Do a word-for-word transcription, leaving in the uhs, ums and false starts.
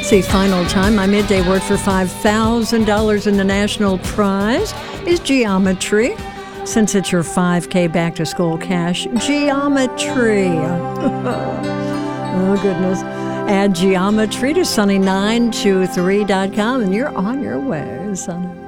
Let's see, final time. My midday word for five thousand dollars in the national prize is geometry. Since it's your five K back to school cash, geometry. Oh, goodness. Add geometry to sunny nine two three dot com and you're on your way, Sonny.